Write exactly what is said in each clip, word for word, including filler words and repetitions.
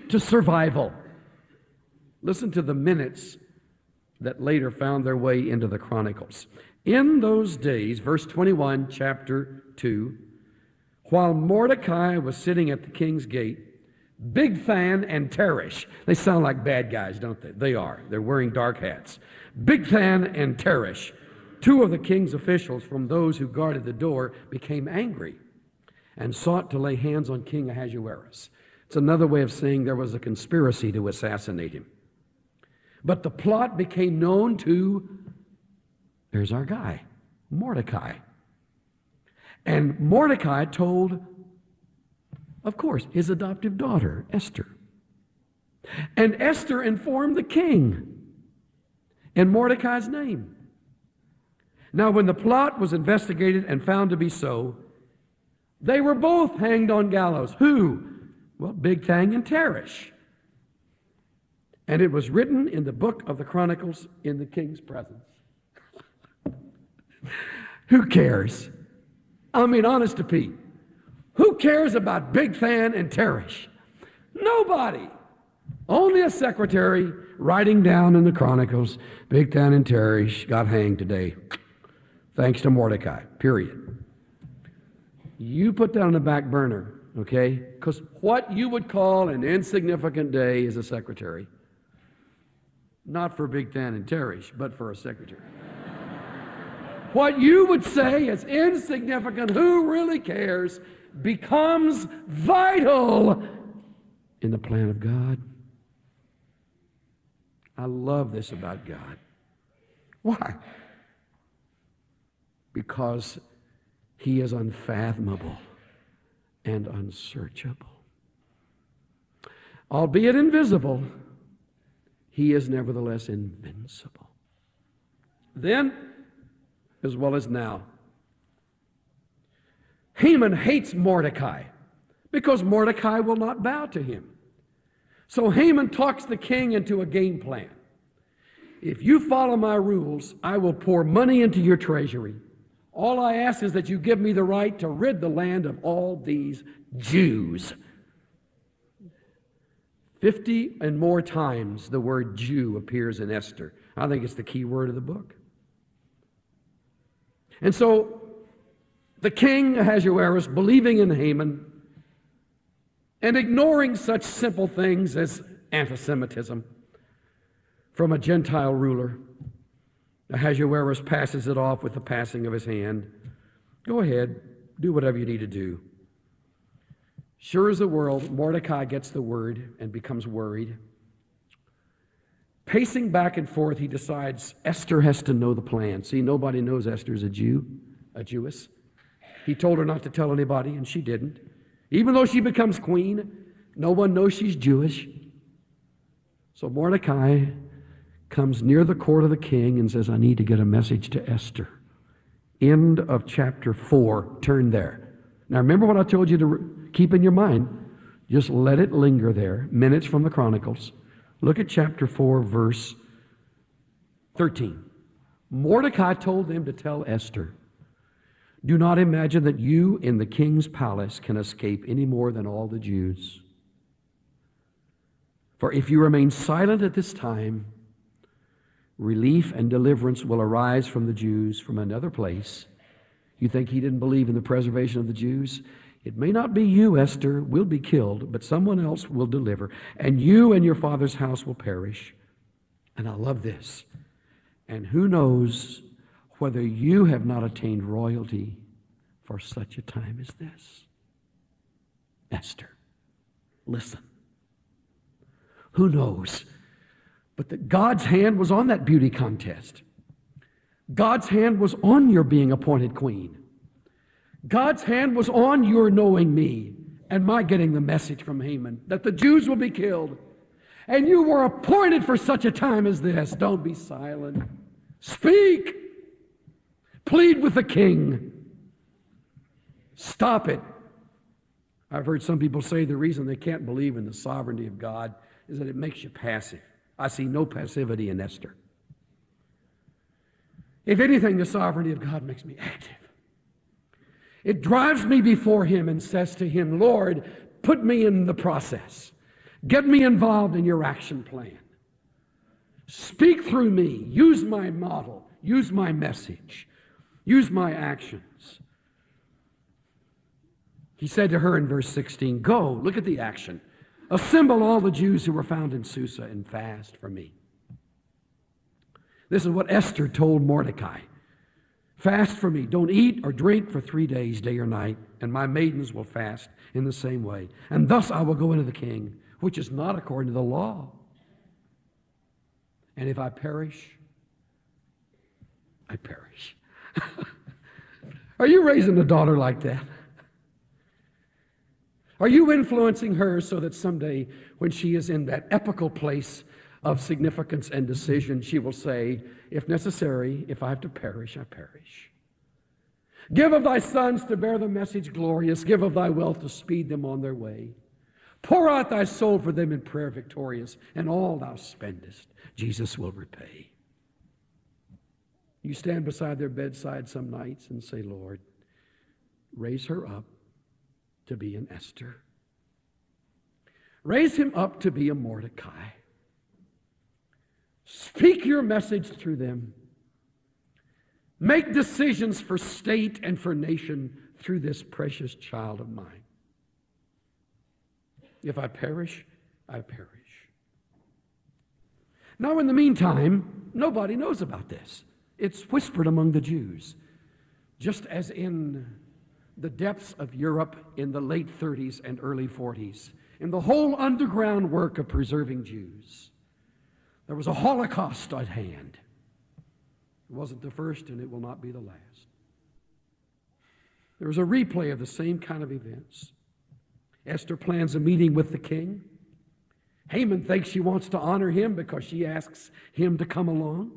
to survival. Listen to the minutes that later found their way into the Chronicles. In those days, verse twenty-one, chapter two, while Mordecai was sitting at the king's gate, Bigthan and Teresh, they sound like bad guys, don't they? They are. They're wearing dark hats. Bigthan and Teresh, two of the king's officials from those who guarded the door, became angry and sought to lay hands on King Ahasuerus. It's another way of saying there was a conspiracy to assassinate him. But the plot became known to, there's our guy, Mordecai. And Mordecai told, of course, his adoptive daughter, Esther. And Esther informed the king in Mordecai's name. Now, when the plot was investigated and found to be so, they were both hanged on gallows. Who? Well, Bigthan and Teresh. And it was written in the book of the Chronicles in the king's presence. Who cares? I mean, honest to Pete. Who cares about Bigthan and Teresh? Nobody. Only a secretary writing down in the Chronicles, Bigthan and Teresh got hanged today. Thanks to Mordecai, period. You put that on the back burner, okay? Because what you would call an insignificant day is a secretary. Not for Bigthan and Teresh, but for a secretary. What you would say is insignificant, who really cares, becomes vital in the plan of God. I love this about God. Why? Because He is unfathomable and unsearchable. Albeit invisible, He is nevertheless invincible. Then, as well as now, Haman hates Mordecai because Mordecai will not bow to him. So Haman talks the king into a game plan. If you follow my rules, I will pour money into your treasury. All I ask is that you give me the right to rid the land of all these Jews. Fifty and more times the word Jew appears in Esther. I think it's the key word of the book. And so the king Ahasuerus, believing in Haman and ignoring such simple things as anti-Semitism from a Gentile ruler, Ahasuerus passes it off with the passing of his hand. Go ahead, do whatever you need to do. Sure as the world, Mordecai gets the word and becomes worried. Pacing back and forth, he decides Esther has to know the plan. See, nobody knows Esther's a Jew, a Jewess. He told her not to tell anybody, and she didn't. Even though she becomes queen, no one knows she's Jewish. So Mordecai comes near the court of the king and says, I need to get a message to Esther. End of chapter four. Turn there. Now remember what I told you to re- keep in your mind. Just let it linger there. Minutes from the Chronicles. Look at chapter four, verse thirteen. Mordecai told them to tell Esther, do not imagine that you in the king's palace can escape any more than all the Jews. For if you remain silent at this time, relief and deliverance will arise from the Jews from another place. You think he didn't believe in the preservation of the Jews? It may not be you, Esther, will be killed, but someone else will deliver, and you and your father's house will perish. And I love this. And who knows whether you have not attained royalty for such a time as this? Esther, listen. Who knows? But that God's hand was on that beauty contest. God's hand was on your being appointed queen. God's hand was on your knowing me and my getting the message from Haman that the Jews will be killed. And you were appointed for such a time as this. Don't be silent. Speak. Plead with the king. Stop it. I've heard some people say the reason they can't believe in the sovereignty of God is that it makes you passive. I see no passivity in Esther. If anything, the sovereignty of God makes me active. It drives me before Him and says to Him, Lord, put me in the process. Get me involved in your action plan. Speak through me. Use my model. Use my message. Use my actions. He said to her in verse sixteen, go, look at the action. Assemble all the Jews who were found in Susa and fast for me. This is what Esther told Mordecai. Fast for me. Don't eat or drink for three days, day or night, and my maidens will fast in the same way. And thus I will go into the king, which is not according to the law. And if I perish, I perish. Are you raising a daughter like that? Are you influencing her so that someday when she is in that epical place of significance and decision, she will say, if necessary, if I have to perish, I perish. Give of thy sons to bear the message glorious. Give of thy wealth to speed them on their way. Pour out thy soul for them in prayer victorious, and all thou spendest, Jesus will repay. You stand beside their bedside some nights and say, Lord, raise her up to be an Esther. Raise him up to be a Mordecai. Speak your message through them. Make decisions for state and for nation through this precious child of mine. If I perish, I perish. Now, in the meantime, nobody knows about this. It's whispered among the Jews, just as in the depths of Europe in the late thirties and early forties, in the whole underground work of preserving Jews. There was a Holocaust at hand. It wasn't the first, and it will not be the last. There was a replay of the same kind of events. Esther plans a meeting with the king. Haman thinks she wants to honor him because she asks him to come along.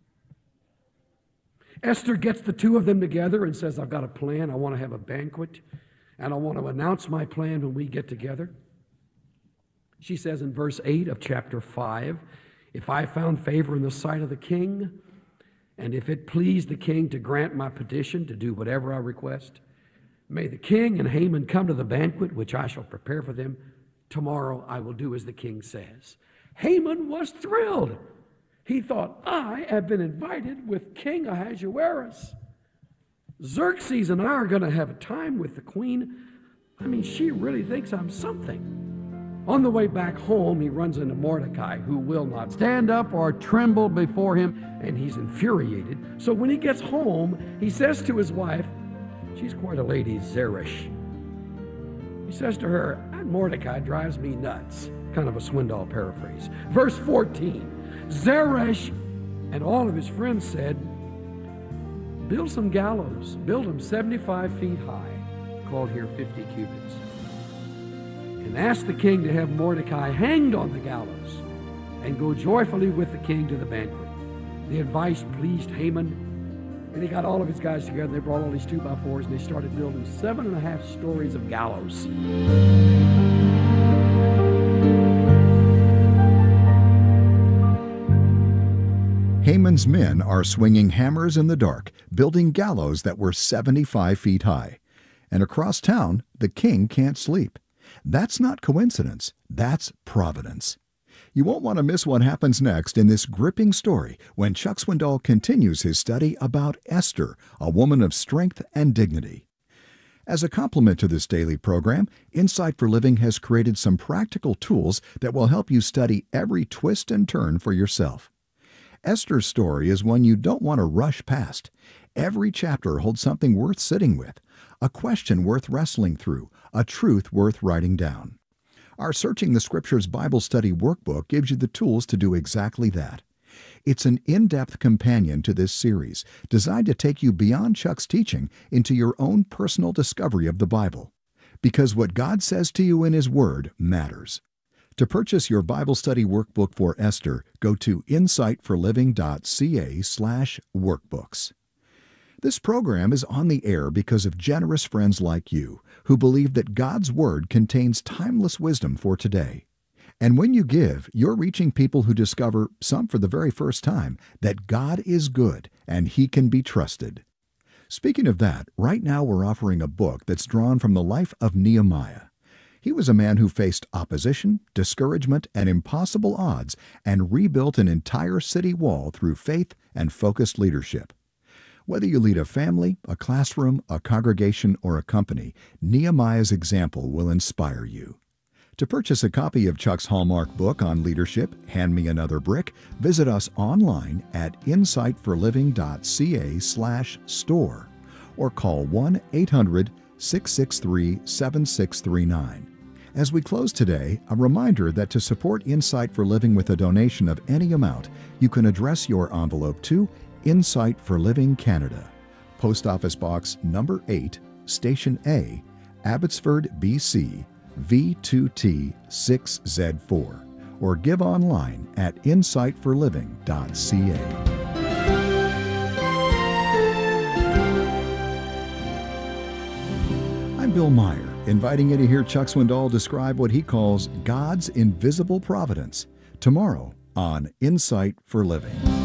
Esther gets the two of them together and says, I've got a plan. I want to have a banquet, and I want to announce my plan when we get together. She says in verse eight of chapter five, if I found favor in the sight of the king, and if it please the king to grant my petition to do whatever I request, may the king and Haman come to the banquet which I shall prepare for them. Tomorrow I will do as the king says. Haman was thrilled. He thought, I have been invited with King Ahasuerus. Xerxes and I are going to have a time with the queen. I mean, she really thinks I'm something. On the way back home, he runs into Mordecai, who will not stand up or tremble before him, and he's infuriated. So when he gets home, he says to his wife, she's quite a lady, Zeresh. He says to her, that Mordecai drives me nuts. Kind of a Swindoll paraphrase. Verse fourteen, Zeresh and all of his friends said, build some gallows. Build them seventy-five feet high, called here fifty cubits. And ask the king to have Mordecai hanged on the gallows and go joyfully with the king to the banquet. The advice pleased Haman, and he got all of his guys together. They brought all these two by fours, and they started building seven and a half stories of gallows. Haman's men are swinging hammers in the dark, building gallows that were seventy-five feet high. And across town, the king can't sleep. That's not coincidence. That's providence. You won't want to miss what happens next in this gripping story when Chuck Swindoll continues his study about Esther, a woman of strength and dignity. As a complement to this daily program, Insight for Living has created some practical tools that will help you study every twist and turn for yourself. Esther's story is one you don't want to rush past. Every chapter holds something worth sitting with, a question worth wrestling through, a truth worth writing down. Our Searching the Scriptures Bible Study Workbook gives you the tools to do exactly that. It's an in-depth companion to this series, designed to take you beyond Chuck's teaching into your own personal discovery of the Bible. Because what God says to you in His Word matters. To purchase your Bible study workbook for Esther, go to insight for living dot c a slash workbooks. This program is on the air because of generous friends like you who believe that God's Word contains timeless wisdom for today. And when you give, you're reaching people who discover, some for the very first time, that God is good and He can be trusted. Speaking of that, right now we're offering a book that's drawn from the life of Nehemiah. He was a man who faced opposition, discouragement, and impossible odds and rebuilt an entire city wall through faith and focused leadership. Whether you lead a family, a classroom, a congregation, or a company, Nehemiah's example will inspire you. To purchase a copy of Chuck's Hallmark book on leadership, Hand Me Another Brick, visit us online at insight for living dot c a slash store or call one eight hundred, six six three, seven six three nine. As we close today, a reminder that to support Insight for Living with a donation of any amount, you can address your envelope to Insight for Living Canada, Post Office Box number eight, Station A, Abbotsford, B C, V two T six Z four, or give online at insight for living dot c a. I'm Bill Meyer, inviting you to hear Chuck Swindoll describe what he calls God's invisible providence tomorrow on Insight for Living.